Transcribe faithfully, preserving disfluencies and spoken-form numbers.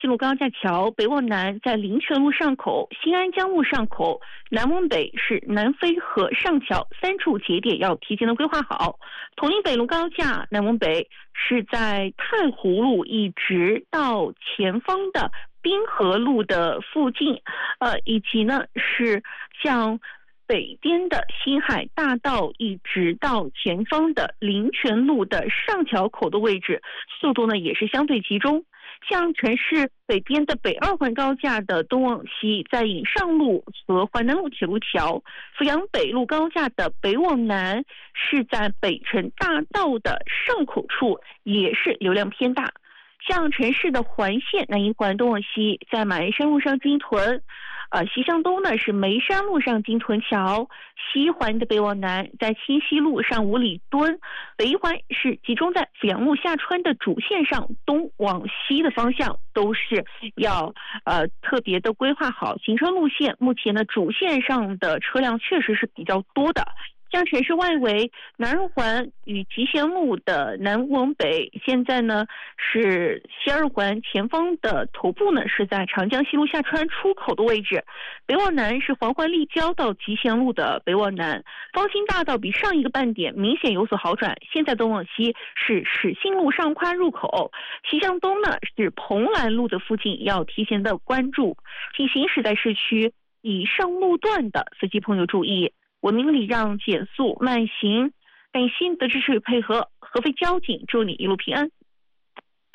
进入高架桥北往南，在林泉路上口、新安江路上口、南往北是南非河上桥三处节点要提前的规划好。统一北路高架南往北是在太湖路一直到前方的滨河路的附近，呃，以及呢是像北边的新海大道一直到前方的林泉路的上桥口的位置，速度呢也是相对集中。像城市北边的北二环高架的东往西，在引上路和环南路铁路桥；阜阳北路高架的北往南是在北城大道的上口处，也是流量偏大。像城市的环线南一环东往西，在马鞍山路上金屯，呃，西向东呢是眉山路上金屯桥；西环的北往南，在清溪路上五里墩；北一环是集中在阜阳路下穿的主线上，东往西的方向都是要呃特别的规划好行车路线。目前呢，主线上的车辆确实是比较多的。像城市外围南二环与集贤路的南往北，现在呢是西二环前方的头部呢是在长江西路下穿出口的位置，北往南是黄环立交到集贤路的北往南，方兴大道比上一个半点明显有所好转，现在东往西是始兴路上跨入口，西向东呢是蓬莱路的附近要提前的关注。请行驶在市区以上路段的司机朋友注意，文明礼让，减速慢行，感谢你的支持与配合。合肥交警祝你一路平安。